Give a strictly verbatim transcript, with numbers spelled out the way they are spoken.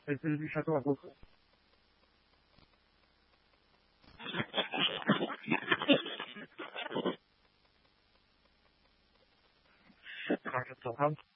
类似于绿茶多少不可。还是走上